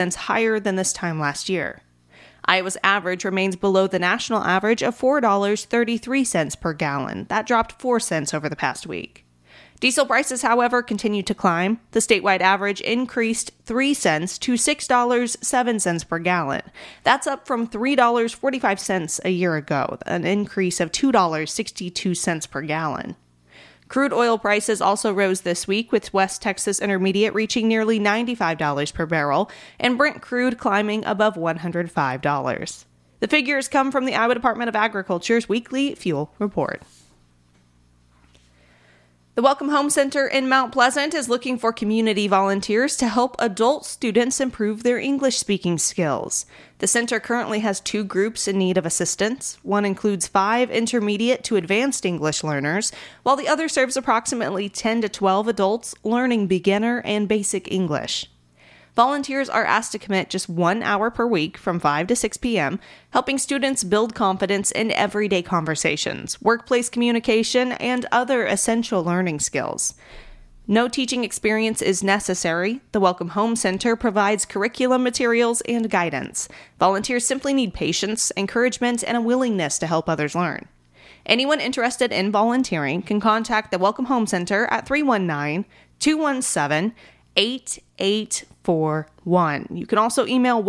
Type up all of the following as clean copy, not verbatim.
higher than this time last year. Iowa's average remains below the national average of $4.33 per gallon. That dropped 4 cents over the past week. Diesel prices, however, continue to climb. The statewide average increased 3 cents to $6.07 per gallon. That's up from $3.45 a year ago, an increase of $2.62 per gallon. Crude oil prices also rose this week, with West Texas Intermediate reaching nearly $95 per barrel and Brent crude climbing above $105. The figures come from the Iowa Department of Agriculture's weekly fuel report. The Welcome Home Center in Mount Pleasant is looking for community volunteers to help adult students improve their English-speaking skills. The center currently has 2 groups in need of assistance. One includes 5 intermediate to advanced English learners, while the other serves approximately 10 to 12 adults learning beginner and basic English. Volunteers are asked to commit just 1 hour per week from 5 to 6 p.m., helping students build confidence in everyday conversations, workplace communication, and other essential learning skills. No teaching experience is necessary. The Welcome Home Center provides curriculum materials and guidance. Volunteers simply need patience, encouragement, and a willingness to help others learn. Anyone interested in volunteering can contact the Welcome Home Center at 319-217-8841. You can also email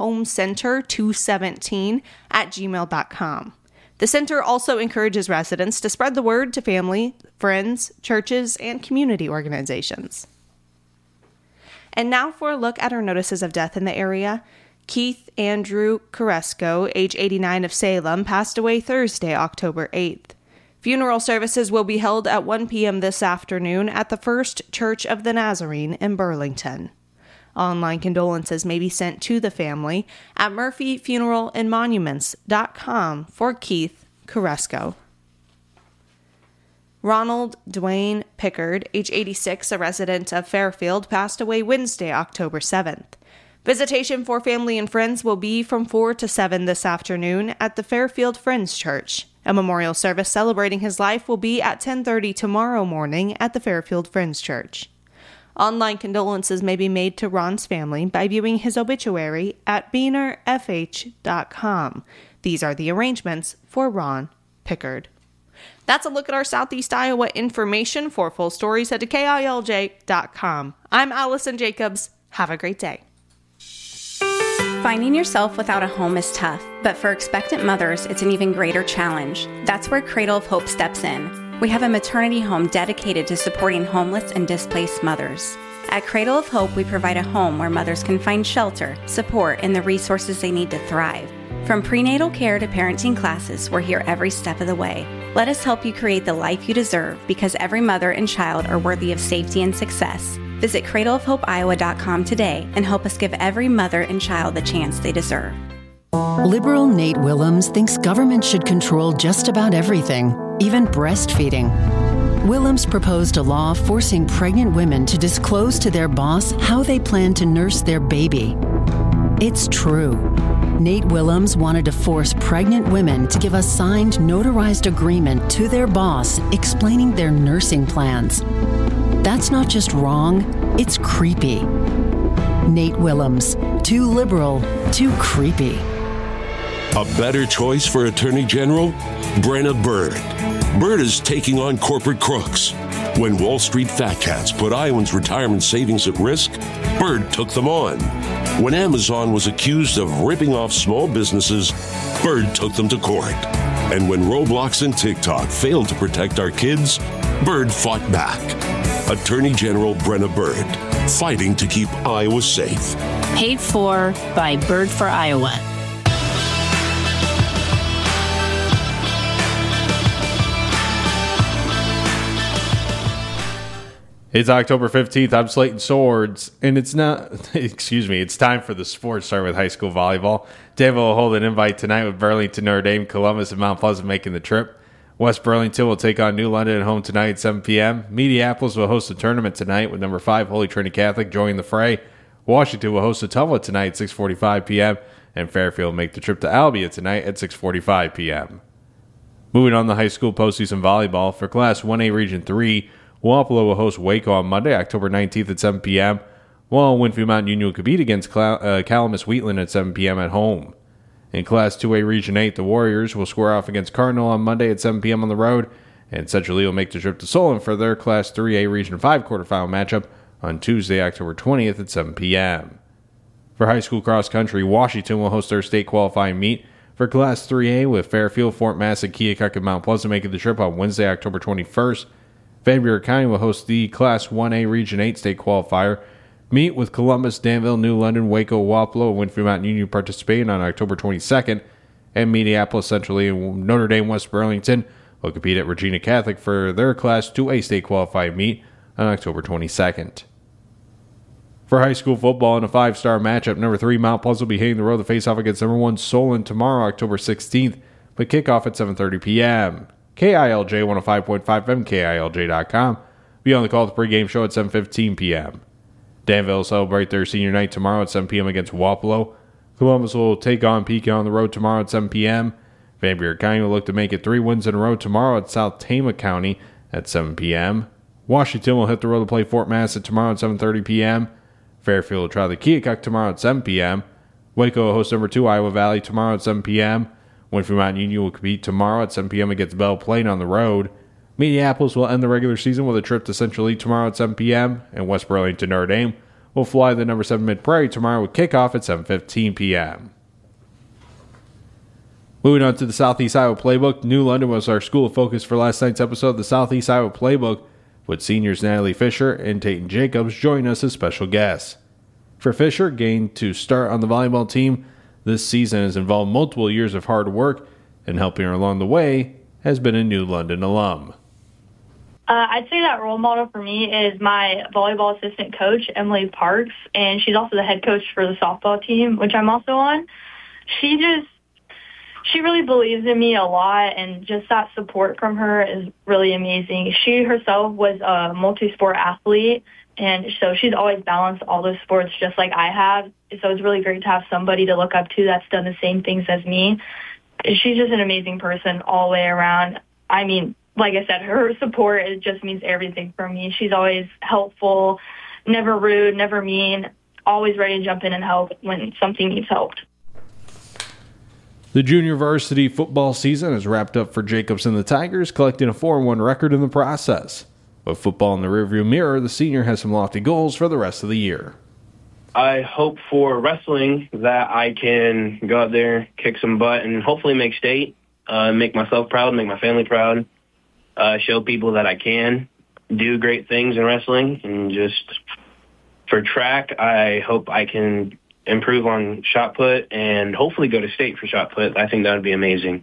welcomehomecenter217@gmail.com. The center also encourages residents to spread the word to family, friends, churches, and community organizations. And now for a look at our notices of death in the area. Keith Andrew Koresko, age 89 of Salem, passed away Thursday, October 8th. Funeral services will be held at 1 p.m. this afternoon at the First Church of the Nazarene in Burlington. Online condolences may be sent to the family at murphyfuneralandmonuments.com for Keith Koresko. Ronald Dwayne Pickard, age 86, a resident of Fairfield, passed away Wednesday, October 7th. Visitation for family and friends will be from 4 to 7 this afternoon at the Fairfield Friends Church. A memorial service celebrating his life will be at 10:30 tomorrow morning at the Fairfield Friends Church. Online condolences may be made to Ron's family by viewing his obituary at beanerfh.com. These are the arrangements for Ron Pickard. That's a look at our Southeast Iowa information. For full stories, head to KILJ.com. I'm Allison Jacobs. Have a great day. Finding yourself without a home is tough, but for expectant mothers, it's an even greater challenge. That's where Cradle of Hope steps in. We have a maternity home dedicated to supporting homeless and displaced mothers. At Cradle of Hope, we provide a home where mothers can find shelter, support, and the resources they need to thrive. From prenatal care to parenting classes, we're here every step of the way. Let us help you create the life you deserve, because every mother and child are worthy of safety and success. Visit cradleofhopeiowa.com today and help us give every mother and child the chance they deserve. Liberal Nate Willems thinks government should control just about everything, even breastfeeding. Willems proposed a law forcing pregnant women to disclose to their boss how they plan to nurse their baby. It's true. Nate Willems wanted to force pregnant women to give a signed, notarized agreement to their boss explaining their nursing plans. That's not just wrong, it's creepy. Nate Willems, too liberal, too creepy. A better choice for Attorney General? Brenna Bird. Bird is taking on corporate crooks. When Wall Street fat cats put Iowans' retirement savings at risk, Bird took them on. When Amazon was accused of ripping off small businesses, Bird took them to court. And when Roblox and TikTok failed to protect our kids, Bird fought back. Attorney General Brenna Bird, fighting to keep Iowa safe. Paid for by Bird for Iowa. It's October 15th. I'm Slayton Swords, and it's time for the sports. Start with high school volleyball. Danville will hold an invite tonight with Burlington, Notre Dame, Columbus, and Mount Pleasant making the trip. West Burlington will take on New London at home tonight at 7 p.m. Mediapolis will host a tournament tonight with number 5 Holy Trinity Catholic joining the fray. Washington will host Ottumwa tonight at 6:45 p.m. and Fairfield will make the trip to Albia tonight at 6:45 p.m. Moving on to high school postseason volleyball for Class 1A Region 3, Wapello will host Waco on Monday, October 19th at 7 p.m. while Winfield Mountain Union will compete against Calamus Wheatland at 7 p.m. at home. In Class 2A Region 8, the Warriors will square off against Cardinal on Monday at 7 p.m. on the road, and Central Lee will make the trip to Solon for their Class 3A Region 5 quarterfinal matchup on Tuesday, October 20th at 7 p.m. For high school cross country, Washington will host their state qualifying meet for Class 3A with Fairfield, Fort Mass, and Keokuk and Mount Pleasant making the trip on Wednesday, October 21st. Van Buren County will host the Class 1A Region 8 state qualifier meet with Columbus, Danville, New London, Waco, Wapello, and Winfield Mountain Union participating on October 22nd, and Minneapolis, Central Lee, and Notre Dame, West Burlington will compete at Regina Catholic for their Class 2A state qualifying meet on October 22nd. For high school football in a 5-star matchup, number 3 Mount Pleasant will be hitting the road to face off against number 1 Solon tomorrow, October 16th, but kickoff at 7:30 p.m. KILJ 105.5 FM, KILJ.com. Be on the call at the pregame show at 7:15 p.m. Danville will celebrate their senior night tomorrow at 7 p.m. against Wapello. Columbus will take on Pekin on the road tomorrow at 7 p.m. Van Buren County will look to make it 3 wins in a row tomorrow at South Tama County at 7 p.m. Washington will hit the road to play Fort Massett tomorrow at 7:30 p.m. Fairfield will try the Keokuk tomorrow at 7 p.m. Waco will host number 2 Iowa Valley tomorrow at 7 p.m. Winfield Mountain Union will compete tomorrow at 7 p.m. against Belle Plaine on the road. Minneapolis will end the regular season with a trip to Central Lee tomorrow at 7 p.m. And West Burlington Notre Dame will fly the number 7 Mid-Prairie tomorrow with kickoff at 7:15 p.m. Moving on to the Southeast Iowa Playbook, New London was our school of focus for last night's episode of the Southeast Iowa Playbook, with seniors Natalie Fisher and Tayton Jacobs joining us as special guests. For Fisher, getting to start on the volleyball team this season has involved multiple years of hard work, and helping her along the way has been a New London alum. I'd say that role model for me is my volleyball assistant coach, Emily Parks, and she's also the head coach for the softball team, which I'm also on. She really believes in me a lot, and just that support from her is really amazing. She herself was a multi-sport athlete, and so she's always balanced all those sports just like I have. So it's really great to have somebody to look up to that's done the same things as me. She's just an amazing person all the way around. I mean, like I said, her support, it just means everything for me. She's always helpful, never rude, never mean, always ready to jump in and help when something needs help. The junior varsity football season is wrapped up for Jacobs and the Tigers, collecting a 4-1 record in the process. With football in the rearview mirror, the senior has some lofty goals for the rest of the year. I hope for wrestling that I can go out there, kick some butt, and hopefully make state, make myself proud, make my family proud, show people that I can do great things in wrestling. And just for track, I hope I can improve on shot put and hopefully go to state for shot put. I think that would be amazing.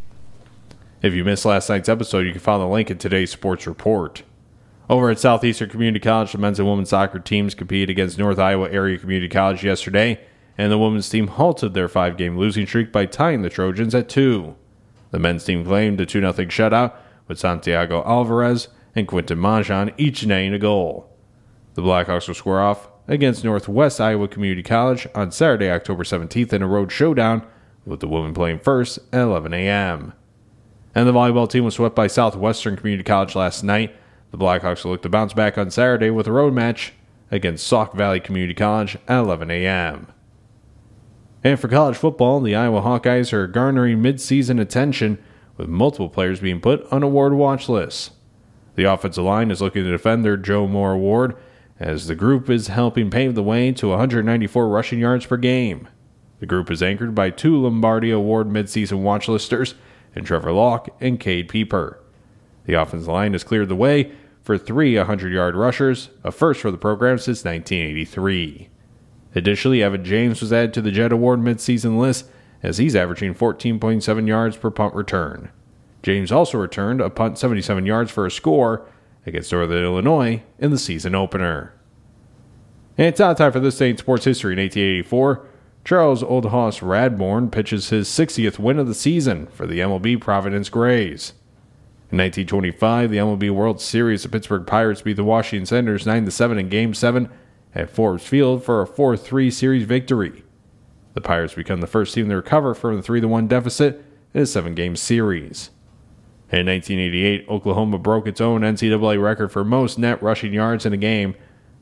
If you missed last night's episode, you can find the link in today's sports report. Over at Southeastern Community College, the men's and women's soccer teams competed against North Iowa Area Community College yesterday, and the women's team halted their 5-game losing streak by tying the Trojans at 2. The men's team claimed a 2-0 shutout, with Santiago Alvarez and Quinton Manjan each netting a goal. The Blackhawks will square off against Northwest Iowa Community College on Saturday, October 17th in a road showdown, with the women playing first at 11 a.m. And the volleyball team was swept by Southwestern Community College last night. The Blackhawks will look to bounce back on Saturday with a road match against Sauk Valley Community College at 11 a.m. And for college football, the Iowa Hawkeyes are garnering mid-season attention, with multiple players being put on award watch lists. The offensive line is looking to defend their Joe Moore Award, as the group is helping pave the way to 194 rushing yards per game. The group is anchored by 2 Lombardi Award midseason watch listers, and Trevor Locke and Cade Pieper. The offensive line has cleared the way for 3 100-yard rushers, a first for the program since 1983. Additionally, Evan James was added to the Jet Award midseason list, as he's averaging 14.7 yards per punt return. James also returned a punt 77 yards for a score against Northern Illinois in the season opener. And it's now time for this day in sports history. In 1884, Charles Oldhoss Radbourne pitches his 60th win of the season for the MLB Providence Grays. In 1925, the MLB World Series, the Pittsburgh Pirates beat the Washington Senators 9-7 in Game 7 at Forbes Field for a 4-3 series victory. The Pirates become the first team to recover from the 3-1 deficit in a 7-game series. In 1988, Oklahoma broke its own NCAA record for most net rushing yards in a game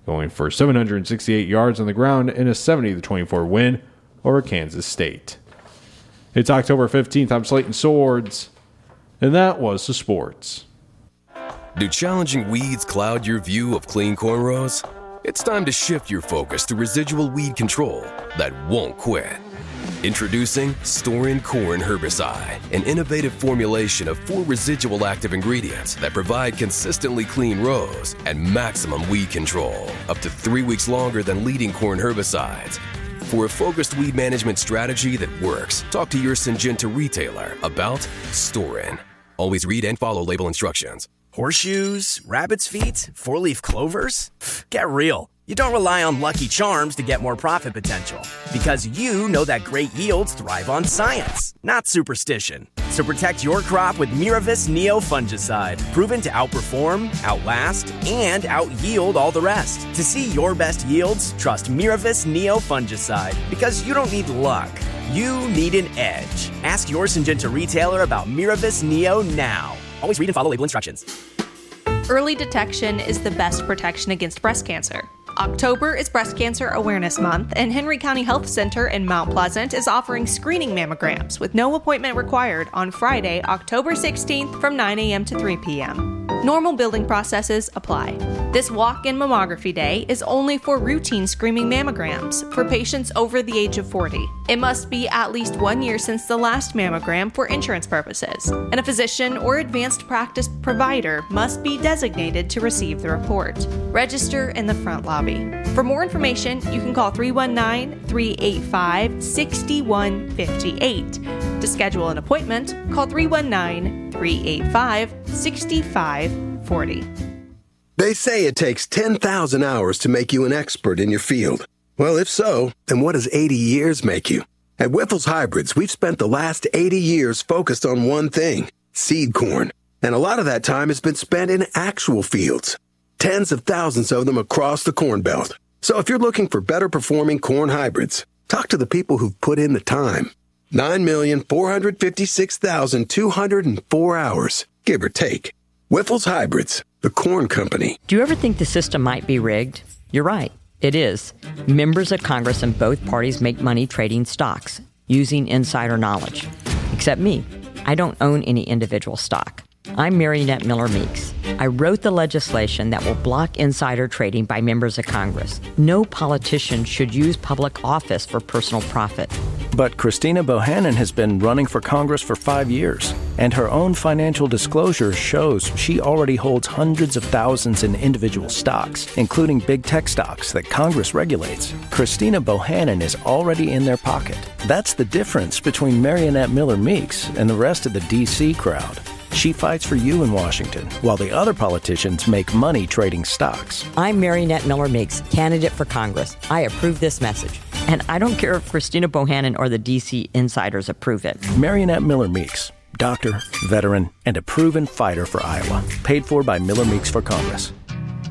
going for 768 yards on the ground in a 70-24 win over Kansas State. It's October 15th. I'm Slayton Swords, and that was the sports. Do challenging weeds cloud your view of clean cornrows? It's time to shift your focus to residual weed control that won't quit. Introducing Storin Corn Herbicide, an innovative formulation of 4 residual active ingredients that provide consistently clean rows and maximum weed control, up to 3 weeks longer than leading corn herbicides. For a focused weed management strategy that works, talk to your Syngenta retailer about Storin. Always read and follow label instructions. Horseshoes, rabbit's feet, 4-leaf clovers? Get real. You don't rely on Lucky Charms to get more profit potential, because you know that great yields thrive on science, not superstition. So protect your crop with Miravis Neo Fungicide, proven to outperform, outlast, and out-yield all the rest. To see your best yields, trust Miravis Neo Fungicide, because you don't need luck. You need an edge. Ask your Syngenta retailer about Miravis Neo now. Always read and follow label instructions. Early detection is the best protection against breast cancer. October is Breast Cancer Awareness Month, and Henry County Health Center in Mount Pleasant is offering screening mammograms with no appointment required on Friday, October 16th from 9 a.m. to 3 p.m. Normal billing processes apply. This walk-in mammography day is only for routine screening mammograms for patients over the age of 40. It must be at least 1 year since the last mammogram for insurance purposes, and a physician or advanced practice provider must be designated to receive the report. Register in the front lobby. For more information, you can call 319-385-6158. To schedule an appointment, call 319-385-6540. They say it takes 10,000 hours to make you an expert in your field. Well, if so, then what does 80 years make you? At Wyffels Hybrids, we've spent the last 80 years focused on one thing, seed corn. And a lot of that time has been spent in actual fields. Tens of thousands of them across the Corn Belt. So if you're looking for better performing corn hybrids, talk to the people who've put in the time. 9,456,204 hours, give or take. Wyffels Hybrids, the corn company. Do you ever think the system might be rigged? You're right, it is. Members of Congress in both parties make money trading stocks, using insider knowledge. Except me, I don't own any individual stock. I'm Marionette Miller Meeks. I wrote the legislation that will block insider trading by members of Congress. No politician should use public office for personal profit. But Christina Bohannon has been running for Congress for 5 years, and her own financial disclosure shows she already holds hundreds of thousands in individual stocks, including big tech stocks that Congress regulates. Christina Bohannon is already in their pocket. That's the difference between Marionette Miller Meeks and the rest of the D.C. crowd. She fights for you in Washington, while the other politicians make money trading stocks. I'm Marionette Miller Meeks, candidate for Congress. I approve this message. And I don't care if Christina Bohannon or the D.C. insiders approve it. Marionette Miller Meeks, doctor, veteran, and a proven fighter for Iowa. Paid for by Miller Meeks for Congress.